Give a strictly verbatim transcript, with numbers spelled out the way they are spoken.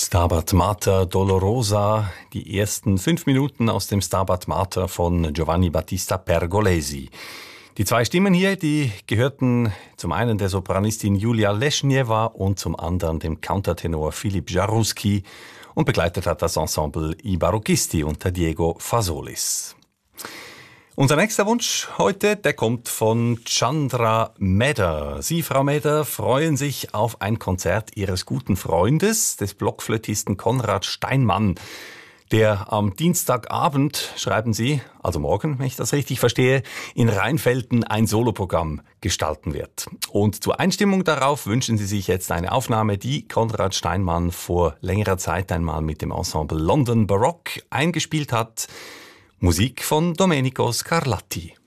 Stabat Mater Dolorosa, die ersten fünf Minuten aus dem Stabat Mater von Giovanni Battista Pergolesi. Die zwei Stimmen hier, die gehörten zum einen der Sopranistin Julia Leschnieva und zum anderen dem Countertenor Philipp Jaruski, und begleitet hat das Ensemble I Barocchisti unter Diego Fasolis. Unser nächster Wunsch heute, der kommt von Chandra Medder. Sie, Frau Medder, freuen sich auf ein Konzert Ihres guten Freundes, des Blockflötisten Konrad Steinmann, der am Dienstagabend, schreiben Sie, also morgen, wenn ich das richtig verstehe, in Rheinfelden ein Soloprogramm gestalten wird. Und zur Einstimmung darauf wünschen Sie sich jetzt eine Aufnahme, die Konrad Steinmann vor längerer Zeit einmal mit dem Ensemble London Baroque eingespielt hat. Musik von Domenico Scarlatti.